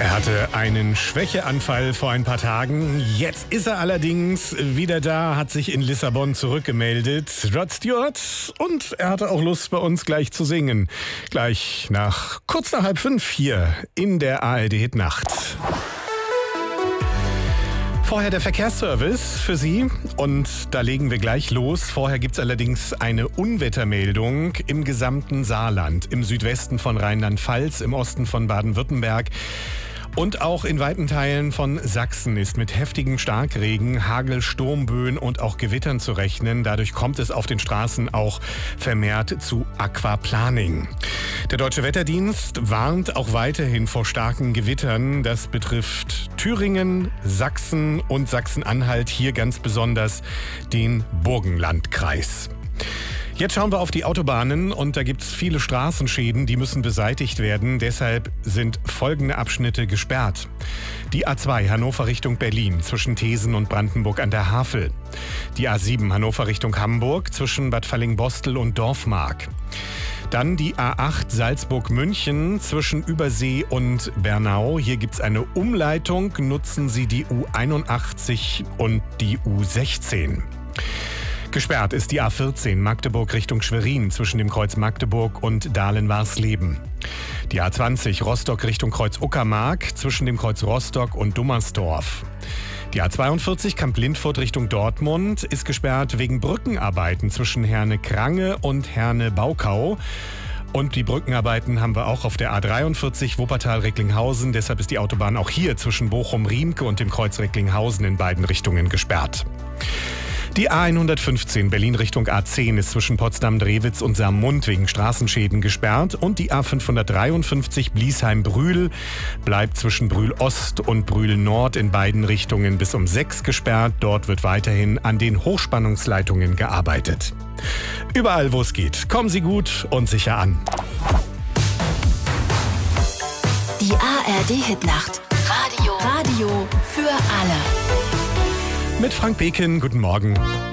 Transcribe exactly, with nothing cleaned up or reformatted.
Er hatte einen Schwächeanfall vor ein paar Tagen. Jetzt ist er allerdings wieder da, hat sich in Lissabon zurückgemeldet. Rod Stewart. Und er hatte auch Lust, bei uns gleich zu singen. Gleich nach kurz nach halb fünf hier in der A R D-Hitnacht. Vorher der Verkehrsservice für Sie und da legen wir gleich los. Vorher gibt es allerdings eine Unwettermeldung im gesamten Saarland, im Südwesten von Rheinland-Pfalz, im Osten von Baden-Württemberg. Und auch in weiten Teilen von Sachsen ist mit heftigem Starkregen, Hagel, Sturmböen und auch Gewittern zu rechnen. Dadurch kommt es auf den Straßen auch vermehrt zu Aquaplaning. Der Deutsche Wetterdienst warnt auch weiterhin vor starken Gewittern. Das betrifft Thüringen, Sachsen und Sachsen-Anhalt, hier ganz besonders den Burgenlandkreis. Jetzt schauen wir auf die Autobahnen und da gibt es viele Straßenschäden, die müssen beseitigt werden. Deshalb sind folgende Abschnitte gesperrt. Die A zwei Hannover Richtung Berlin zwischen Thesen und Brandenburg an der Havel. Die A sieben Hannover Richtung Hamburg zwischen Bad Fallingbostel und Dorfmark. Dann die A acht Salzburg-München zwischen Übersee und Bernau. Hier gibt es eine Umleitung. Nutzen Sie die U einundachtzig und die U sechzehn. Gesperrt ist die A vierzehn Magdeburg Richtung Schwerin zwischen dem Kreuz Magdeburg und Dahlen-Warsleben. Die A zwanzig Rostock Richtung Kreuz Uckermark zwischen dem Kreuz Rostock und Dummersdorf. Die A zweiundvierzig Kamp-Lindfurt Richtung Dortmund ist gesperrt wegen Brückenarbeiten zwischen Herne-Krange und Herne-Baukau. Und die Brückenarbeiten haben wir auch auf der A dreiundvierzig Wuppertal-Recklinghausen. Deshalb ist die Autobahn auch hier zwischen Bochum-Riemke und dem Kreuz Recklinghausen in beiden Richtungen gesperrt. Die A hundertfünfzehn Berlin Richtung A zehn ist zwischen Potsdam-Drewitz und Saarmund wegen Straßenschäden gesperrt und die A fünfhundertdreiundfünfzig Bliesheim-Brühl bleibt zwischen Brühl-Ost und Brühl-Nord in beiden Richtungen bis um sechs gesperrt. Dort wird weiterhin an den Hochspannungsleitungen gearbeitet. Überall, wo es geht, kommen Sie gut und sicher an. Die A R D-Hitnacht. Radio. Radio für alle. Mit Frank Beken, guten Morgen.